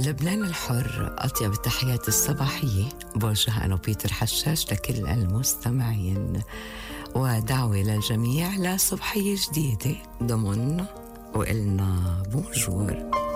لبنان الحر، أطيب التحيات الصباحية بوجهها أنا وبيتر حشاش لكل المستمعين، ودعوة للجميع لصبحية جديدة ضمن وقلنا بونجور.